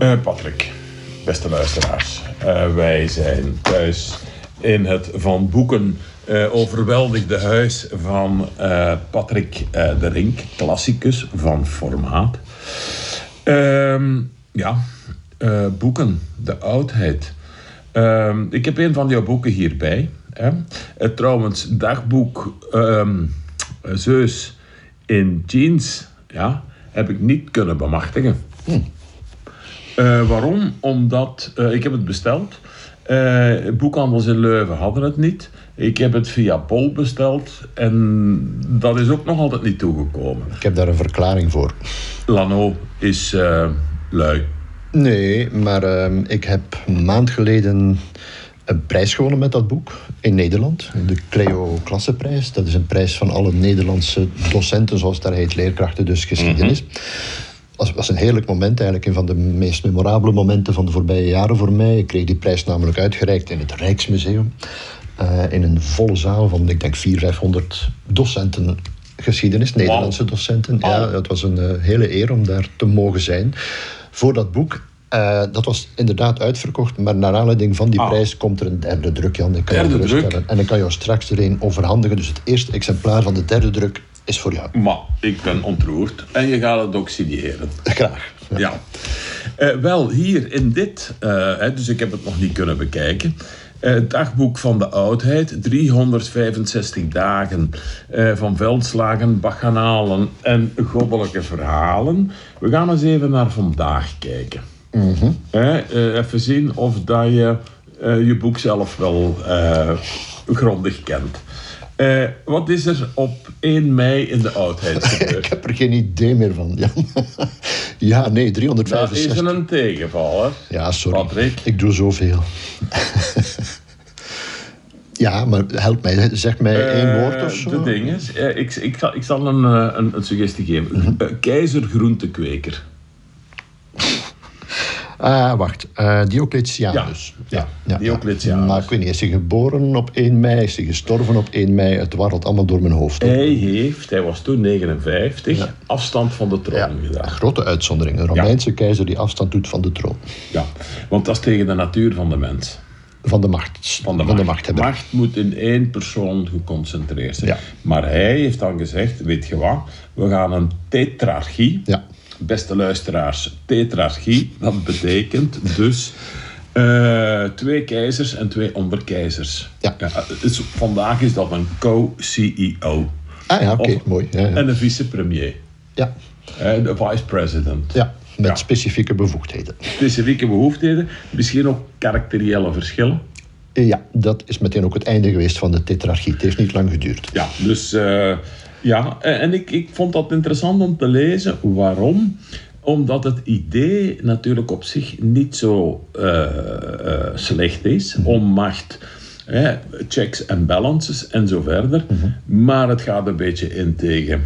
Patrick, beste luisteraars. Wij zijn thuis in het van boeken overweldigde huis van Patrick de Rink, klassicus van formaat. Boeken, de oudheid. Ik heb een van jouw boeken hierbij. Trouwens, dagboek Zeus in jeans, heb ik niet kunnen bemachtigen. Waarom? Omdat ik heb het besteld. Boekhandels in Leuven hadden het niet. Ik heb het via Bol besteld en dat is ook nog altijd niet toegekomen. Ik heb daar een verklaring voor. Lano is lui. Nee, maar ik heb een maand geleden een prijs gewonnen met dat boek in Nederland. De Cleo Klasseprijs. Dat is een prijs van alle Nederlandse docenten, zoals dat heet, leerkrachten, dus geschiedenis. Dat was een heerlijk moment, eigenlijk een van de meest memorabele momenten van de voorbije jaren voor mij. Ik kreeg die prijs namelijk uitgereikt in het Rijksmuseum. In een volle zaal van, ik denk, 400-500 docenten geschiedenis, Nederlandse docenten. Ja, het was een hele eer om daar te mogen zijn. Voor dat boek, dat was inderdaad uitverkocht, maar naar aanleiding van die prijs komt er een derde druk, Jan. Ik kan je druk. En ik kan jou straks er een overhandigen. Dus het eerste exemplaar van de derde druk is voor jou. Maar ik ben ontroerd. En je gaat het ook signeren. Graag. Ja. Wel, hier in dit, dus ik heb het nog niet kunnen bekijken. Het dagboek van de oudheid, 365 dagen van veldslagen, bacchanalen en goddelijke verhalen. We gaan eens even naar vandaag kijken. Even zien of dat je je boek zelf wel grondig kent. Wat is er op 1 mei in de oudheid gebeurd? Ik heb er geen idee meer van, Jan. Ja, nee, 365. Dat is een tegenvaller. Ja, sorry. Patrick. Ik doe zoveel. Ja, maar help mij. Zeg mij 1 woord of zo. De ding is, ik zal een suggestie geven. Keizergroentekweker. Wacht. Diocletianus. Ja, Diocletianus. Maar ik weet niet, is hij geboren op 1 mei? Is hij gestorven op 1 mei? Het warrelt allemaal door mijn hoofd. Hij was toen 59, afstand van de troon gedaan. Een grote uitzondering. Een Romeinse keizer die afstand doet van de troon. Ja, want dat is tegen de natuur van de mens. Van de macht. Van de machthebber. Macht moet in 1 persoon geconcentreerd zijn. Ja. Maar hij heeft dan gezegd, weet je wat, we gaan een tetrarchie... Ja. Beste luisteraars, tetrarchie, dat betekent dus 2 keizers en 2 onderkeizers. Ja. Dus vandaag is dat een co-CEO. Oké, mooi. Ja. En een vicepremier. Ja. De vice-president. Ja, met specifieke bevoegdheden. Specifieke bevoegdheden, misschien ook karakteriële verschillen. Ja, dat is meteen ook het einde geweest van de tetrarchie. Het heeft niet lang geduurd. Ja, dus... en ik vond dat interessant om te lezen. Waarom? Omdat het idee natuurlijk op zich niet zo slecht is. Om macht, checks en balances en zo verder. Maar het gaat een beetje in tegen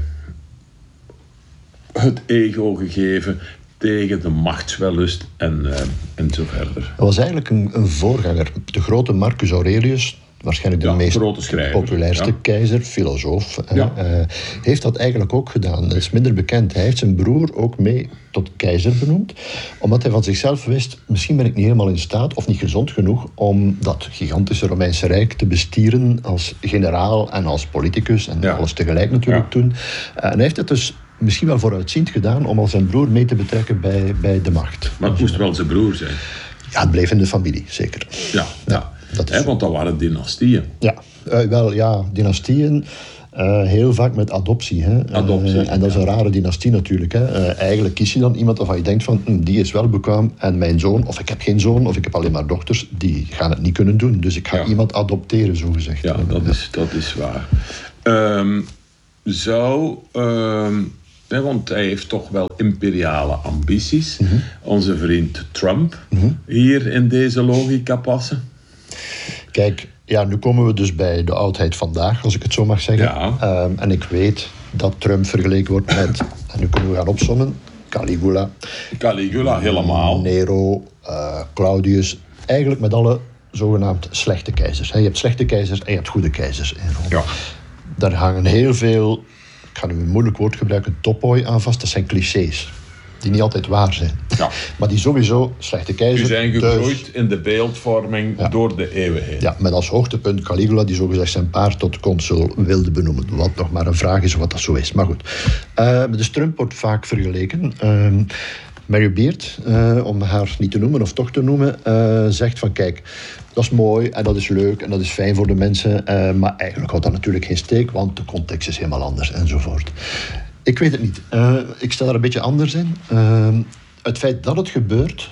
het ego gegeven, tegen de machtswellust en zo verder. Dat was eigenlijk een voorganger. De grote Marcus Aurelius... Waarschijnlijk de meest populairste keizer, filosoof, heeft dat eigenlijk ook gedaan. Dat is minder bekend. Hij heeft zijn broer ook mee tot keizer benoemd, omdat hij van zichzelf wist, misschien ben ik niet helemaal in staat, of niet gezond genoeg, om dat gigantische Romeinse Rijk te bestieren als generaal en als politicus, en alles tegelijk natuurlijk toen. En hij heeft het dus misschien wel vooruitziend gedaan om al zijn broer mee te betrekken bij de macht. Maar het moest wel zijn broer zijn. Ja, het bleef in de familie, zeker. Ja. Want dat waren dynastieën. Ja, dynastieën. Heel vaak met adoptie. En dat is een rare dynastie natuurlijk. Eigenlijk kies je dan iemand waarvan je denkt van... die is wel bekwaam en mijn zoon, of ik heb geen zoon... of ik heb alleen maar dochters, die gaan het niet kunnen doen. Dus ik ga iemand adopteren, zogezegd. Ja, dat is waar. Want hij heeft toch wel imperiale ambities. Onze vriend Trump hier in deze logica passen. Kijk, nu komen we dus bij de oudheid vandaag, als ik het zo mag zeggen. Ja. En ik weet dat Trump vergeleken wordt met, en nu kunnen we gaan opsommen, Caligula, helemaal. Nero, Claudius, eigenlijk met alle zogenaamd slechte keizers. Je hebt slechte keizers en je hebt goede keizers in Rome. Ja. Daar hangen heel veel, ik ga nu een moeilijk woord gebruiken, topoi aan vast. Dat zijn clichés. die niet altijd waar zijn. Ja. Maar die sowieso, slechte keizer... Die zijn gegroeid in de beeldvorming door de eeuwen heen. Ja, met als hoogtepunt Caligula, die zogezegd zijn paard tot consul wilde benoemen. Wat nog maar een vraag is of wat dat zo is. Maar goed. Dus Trump wordt vaak vergeleken. Mary Beard, om haar niet te noemen of toch te noemen, zegt van kijk, dat is mooi en dat is leuk en dat is fijn voor de mensen, maar eigenlijk houdt dat natuurlijk geen steek, want de context is helemaal anders enzovoort. Ik weet het niet. Ik sta daar een beetje anders in. Het feit dat het gebeurt,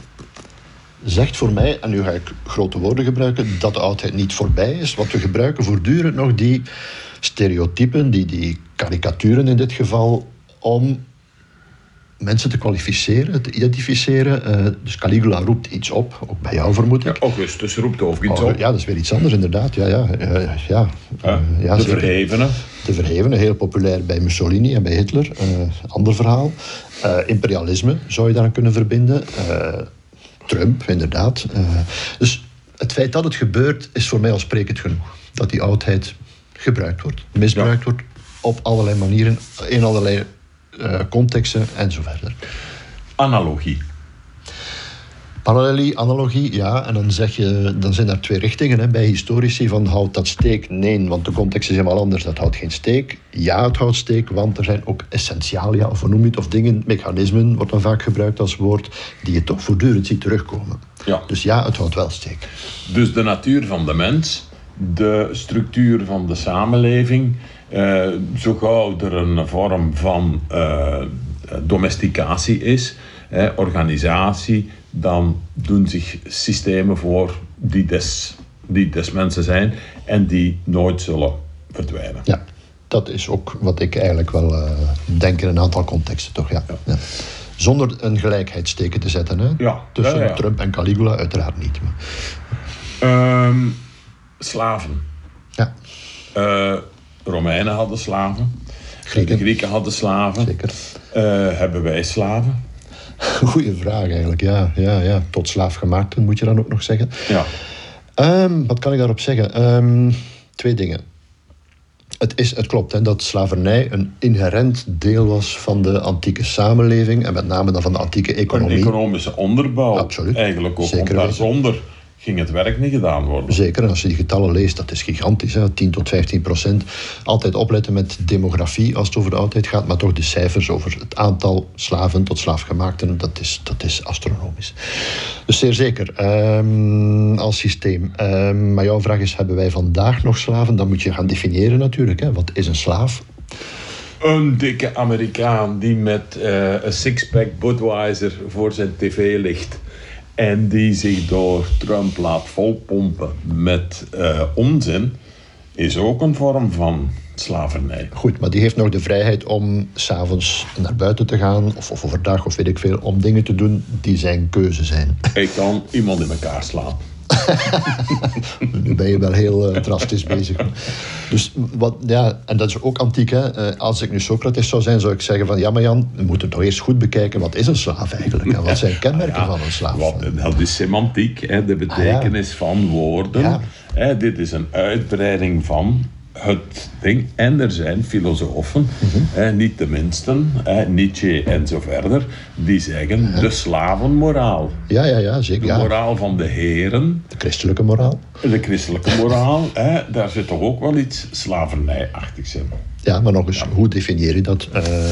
zegt voor mij, en nu ga ik grote woorden gebruiken, dat de oudheid niet voorbij is. Want we gebruiken voortdurend nog die stereotypen, die karikaturen in dit geval, om mensen te kwalificeren, te identificeren. Dus Caligula roept iets op, ook bij jou vermoed ik. Ja, Augustus roept ook iets op. Ja, dat is weer iets anders inderdaad. De verhevenen. De verhevenen, heel populair bij Mussolini en bij Hitler. Ander verhaal. Imperialisme zou je daaraan kunnen verbinden. Trump, inderdaad. Dus het feit dat het gebeurt, is voor mij al sprekend genoeg. Dat die oudheid gebruikt wordt, misbruikt wordt, op allerlei manieren, in allerlei contexten en zo verder. Analogie. Parallelie, analogie, ja. En dan zijn er twee richtingen. Hè. Bij historici van houdt dat steek? Nee, want de context is helemaal anders. Dat houdt geen steek. Ja, het houdt steek, want er zijn ook essentialia, of hoe noem je het, of dingen, mechanismen, wordt dan vaak gebruikt als woord, die je toch voortdurend ziet terugkomen. Ja. Dus ja, het houdt wel steek. Dus de natuur van de mens, de structuur van de samenleving, zo gauw er een vorm van domesticatie is, organisatie, dan doen zich systemen voor die des mensen zijn en die nooit zullen verdwijnen. Ja, dat is ook wat ik eigenlijk wel denk in een aantal contexten, toch? Ja. Ja. Zonder een gelijkheidsteken te zetten, hè? Ja. Tussen Trump en Caligula uiteraard niet. Maar... slaven. Ja. Romeinen hadden slaven. Grieken. De Grieken hadden slaven. Zeker. Hebben wij slaven? Goeie vraag eigenlijk, ja. Tot slaafgemaakten moet je dan ook nog zeggen. Ja. Wat kan ik daarop zeggen? 2 dingen. Het klopt hè, dat slavernij een inherent deel was van de antieke samenleving en met name dan van de antieke economie. Een economische onderbouw. Absoluut. Eigenlijk ook, Zeker want daarzonder ging het werk niet gedaan worden. Zeker, en als je die getallen leest, dat is gigantisch. Hè? 10-15%. Altijd opletten met demografie als het over de oudheid gaat, maar toch de cijfers over het aantal slaven tot slaafgemaakten, dat is astronomisch. Dus zeer zeker, als systeem. Maar jouw vraag is, hebben wij vandaag nog slaven? Dan moet je gaan definiëren natuurlijk. Hè? Wat is een slaaf? Een dikke Amerikaan die met een sixpack Budweiser voor zijn tv ligt en die zich door Trump laat volpompen met onzin, is ook een vorm van slavernij. Goed, maar die heeft nog de vrijheid om 's avonds naar buiten te gaan, of overdag, of weet ik veel, om dingen te doen die zijn keuze zijn. Ik kan iemand in elkaar slaan. Nu ben je wel heel drastisch bezig. Dus en dat is ook antiek. Hè? Als ik nu Socrates zou zijn, zou ik zeggen van ja, maar Jan, we moeten toch eerst goed bekijken wat is een slaaf eigenlijk en wat zijn kenmerken van een slaaf. Dat is semantiek, hè? De betekenis van woorden. Ja. Dit is een uitbreiding van het ding. En er zijn filosofen, niet de minsten, Nietzsche en zo verder, die zeggen de slavenmoraal. Ja, zeker. De moraal van de heren. De christelijke moraal. De christelijke moraal, daar zit toch ook wel iets slavernijachtigs in. Ja, maar nog eens, hoe definieer je dat?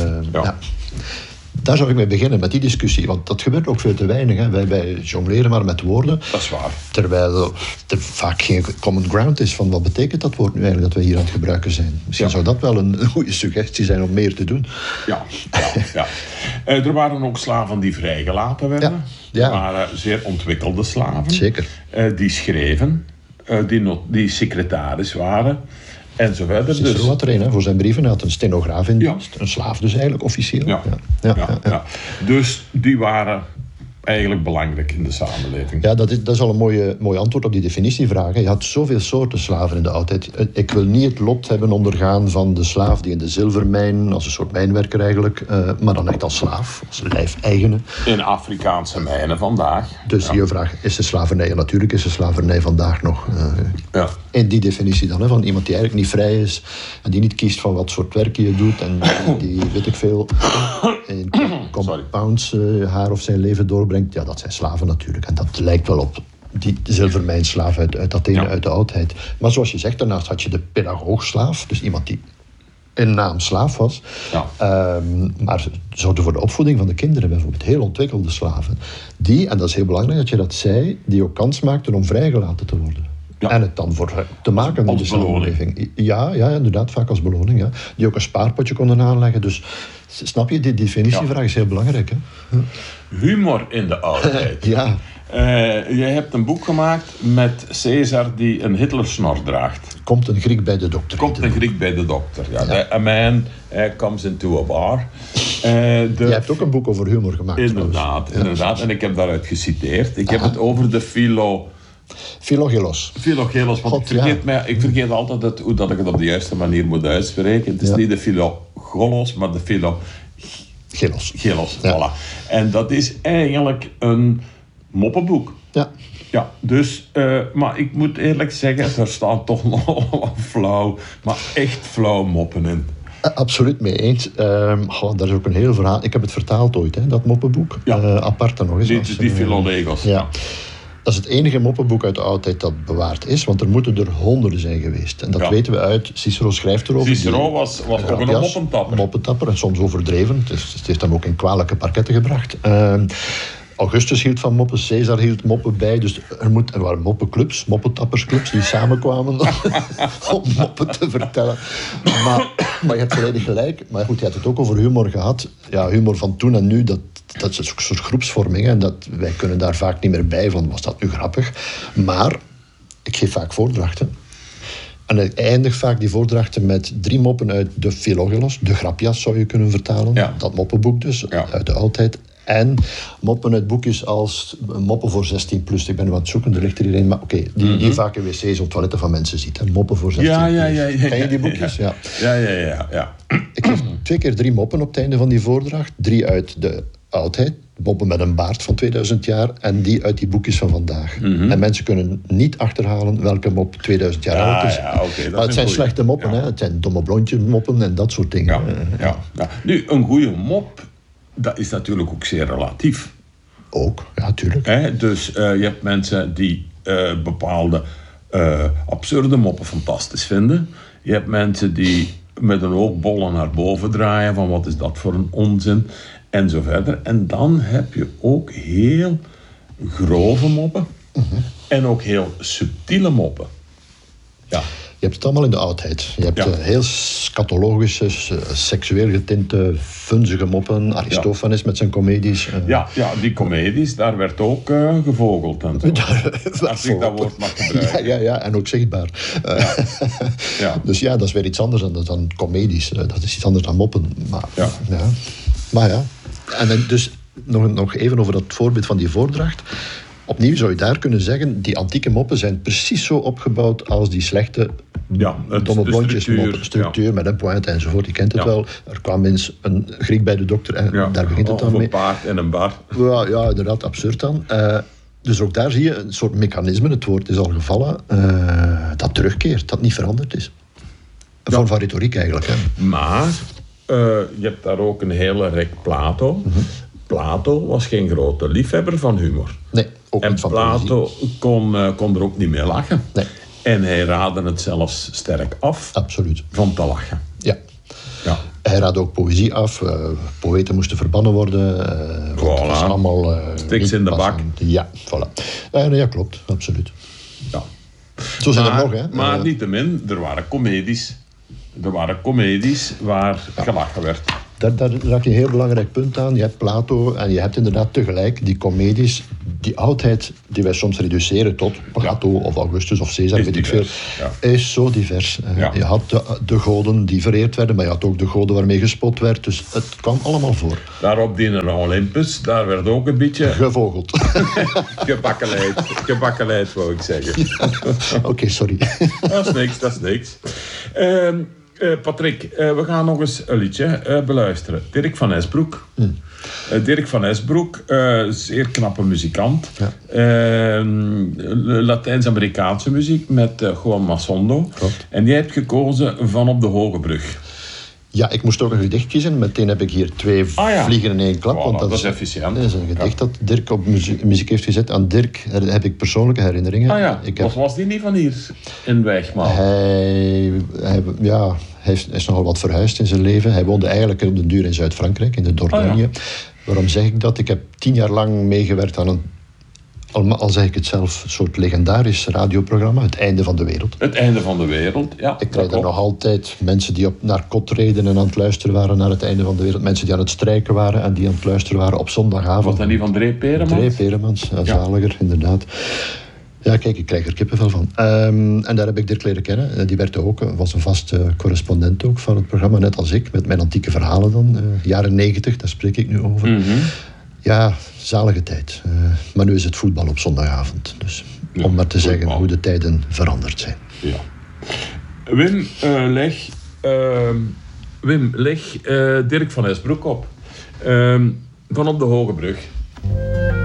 Daar zou ik mee beginnen, met die discussie. Want dat gebeurt ook veel te weinig. Hè. Wij jongleren maar met woorden. Dat is waar. Terwijl er vaak geen common ground is van wat betekent dat woord nu eigenlijk dat we hier aan het gebruiken zijn. Misschien zou dat wel een goede suggestie zijn om meer te doen. Ja. Er waren ook slaven die vrijgelaten werden. Ja. Er waren zeer ontwikkelde slaven. Zeker. Die schreven, die secretaris waren. En zo verder. Cicero had er een, voor zijn brieven. Hij had een stenograaf in dienst. Een slaaf dus eigenlijk, officieel. Ja. Dus die waren eigenlijk belangrijk in de samenleving. Ja, dat is al een mooi antwoord op die definitievraag. Je had zoveel soorten slaven in de oudheid. Ik wil niet het lot hebben ondergaan van de slaaf die in de zilvermijn, als een soort mijnwerker eigenlijk, maar dan echt als slaaf, als lijfeigene. In Afrikaanse mijnen vandaag. Dus je vraag, is de slavernij? En natuurlijk is de slavernij vandaag nog. In die definitie dan, van iemand die eigenlijk niet vrij is en die niet kiest van wat soort werk je doet en die weet ik veel, in compounds haar of zijn leven doorbrengt, ja, dat zijn slaven natuurlijk. En dat lijkt wel op die zilvermijnslaaf uit Athene, uit de oudheid. Maar zoals je zegt, daarnaast had je de pedagoogslaaf, dus iemand die in naam slaaf was. Ja. Maar zouden voor de opvoeding van de kinderen bijvoorbeeld heel ontwikkelde slaven. Die, en dat is heel belangrijk dat je dat zei, die ook kans maakten om vrijgelaten te worden. Ja. En het dan voor te maken in de samenleving. Ja, inderdaad, vaak als beloning. Ja. Die ook een spaarpotje konden aanleggen. Dus snap je, die definitievraag is heel belangrijk. Hè? Ja. Humor in de oudheid. Ja. Je hebt een boek gemaakt met Caesar die een Hitlersnor draagt. Komt een Griek bij de dokter. Ja. Ja. A man comes into a bar. Je hebt ook een boek over humor gemaakt. Inderdaad. En ik heb daaruit geciteerd. Ik heb het over de Philogelos, want ik vergeet altijd hoe dat ik het op de juiste manier moet uitspreken. Het is niet de Philogolos, maar de Philogelos. Voilà. En dat is eigenlijk een moppenboek. Ja, dus, maar ik moet eerlijk zeggen, er staan toch nog flauw, maar echt flauw moppen in. Absoluut mee eens. Dat is ook een heel verhaal. Ik heb het vertaald ooit, hè, dat moppenboek. Apart dan nog eens. Die Philolegos. Ja. Dat is het enige moppenboek uit de oudheid dat bewaard is, want er moeten er honderden zijn geweest. En dat weten we uit. Cicero schrijft erover. Cicero was ook een moppentapper. En soms overdreven. Het heeft hem ook in kwalijke parketten gebracht. Augustus hield van moppen, Caesar hield moppen bij. Dus er waren moppenclubs, moppentappersclubs die samenkwamen om moppen te vertellen. Maar je hebt volledig gelijk. Maar goed, je hebt het ook over humor gehad. Ja, humor van toen en nu, dat is een soort groepsvorming. En wij kunnen daar vaak niet meer bij van, was dat nu grappig? Maar ik geef vaak voordrachten. En ik eindig vaak die voordrachten met 3 moppen uit de Philogelos. De grapjas zou je kunnen vertalen. Ja. Dat moppenboek dus, uit de oudheid. En moppen uit boekjes als moppen voor 16 plus. Ik ben nu aan het zoeken, er ligt er hier een. Maar oké, die je vaak in wc's of toiletten van mensen ziet. Hè. Moppen voor 16 plus. Ken je die boekjes? Ja. Ik geef 2 keer 3 moppen op het einde van die voordracht. 3 uit de oudheid. Moppen met een baard van 2000 jaar. En die uit die boekjes van vandaag. En mensen kunnen niet achterhalen welke mop 2000 jaar oud is. Maar het zijn slechte moppen. Hè. Het zijn domme blondje moppen en dat soort dingen. Ja. Nu, een goede mop, dat is natuurlijk ook zeer relatief. Ook, ja, tuurlijk. Dus je hebt mensen die bepaalde absurde moppen fantastisch vinden. Je hebt mensen die met een oogbollen naar boven draaien van wat is dat voor een onzin en zo verder. En dan heb je ook heel grove moppen en ook heel subtiele moppen. Ja. Je hebt het allemaal in de oudheid. Je hebt heel scatologische, seksueel getinte, vunzige moppen. Aristophanes met zijn comedies. Ja, die comedies, daar werd ook gevogeld. En zo. Als ik dat woord mag gebruiken. Ja, en ook zichtbaar. Dus dat is weer iets anders dan comedies. Dat is iets anders dan moppen. Maar ja. En dan dus nog even over dat voorbeeld van die voordracht. Opnieuw zou je daar kunnen zeggen, die antieke moppen zijn precies zo opgebouwd als die slechte domme blondjes moppen. Structuur met een pointe enzovoort. Je kent het wel. Er kwam eens een Griek bij de dokter en daar begint het dan mee. Een paard en een bar. Ja, inderdaad, absurd dan. Dus ook daar zie je een soort mechanisme, het woord is al gevallen, dat terugkeert, dat niet veranderd is. Een vorm van retoriek eigenlijk. Hè. Maar je hebt daar ook een hele rek Plato. Plato was geen grote liefhebber van humor. Nee, ook en niet van Plato kon er ook niet mee lachen. Nee. En hij raadde het zelfs sterk af. Absoluut. Van te lachen. Ja. Hij raadde ook poëzie af. Poëten moesten verbannen worden. Voilà. Het was allemaal... Stiks in de bak. Ja, voilà. Ja, klopt. Absoluut. Ja. Zo zijn er nog, hè. Maar niettemin, er waren comedies waar gelachen werd. Daar raak je een heel belangrijk punt aan. Je hebt Plato en je hebt inderdaad tegelijk die comedies, die oudheid die wij soms reduceren tot Plato of Augustus of Caesar, weet ik veel, is zo divers. Je had de goden die vereerd werden, maar je had ook de goden waarmee gespot werd. Dus het kwam allemaal voor. Daar op die Olympus, daar werd ook een beetje... Gevogeld. Gebakkeleid, wou ik zeggen. Oké, sorry. Dat is niks. Patrick, we gaan nog eens een liedje beluisteren. Dirk van Esbroek. Dirk van Esbroek, zeer knappe muzikant. Ja. Latijns-Amerikaanse muziek met Juan Masondo. En jij hebt gekozen van Op de Hoge Brug. Ja, ik moest ook een gedicht kiezen. Meteen heb ik hier 2 vliegen in 1 klap. Voilà, Want dat is efficiënt. Dat is een gedicht dat Dirk op muziek heeft gezet. Aan Dirk heb ik persoonlijke herinneringen. Was die niet van hier in Wijgmaal? Hij is nogal wat verhuisd in zijn leven. Hij woonde eigenlijk op den duur in Zuid-Frankrijk, in de Dordogne. Waarom zeg ik dat? Ik heb 10 jaar lang meegewerkt aan al zeg ik het zelf, een soort legendarisch radioprogramma, Het Einde van de Wereld. Het Einde van de Wereld, ja. Ik krijg er nog altijd mensen die naar kot reden en aan het luisteren waren naar Het Einde van de Wereld. Mensen die aan het strijken waren en die aan het luisteren waren op zondagavond. Was dat niet van Dree Peremans? Dree Peremans, zaliger, inderdaad. Ja, kijk, ik krijg er kippenvel van. En daar heb ik Dirk leren kennen. Die was een vaste correspondent ook van het programma, net als ik, met mijn antieke verhalen dan. Jaren 90, daar spreek ik nu over. Mm-hmm. Ja, zalige tijd. Maar nu is het voetbal op zondagavond. Dus om maar te zeggen hoe de tijden veranderd zijn. Ja. Wim, leg Dirk van Esbroek op. Van op de Hoge Brug.